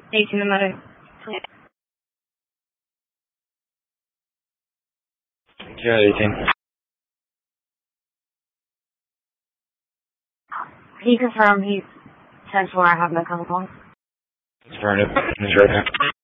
18 numer. Yeah, 18. He confirmed he's 10-4. I have no telephone. Confirmed it. He's right there.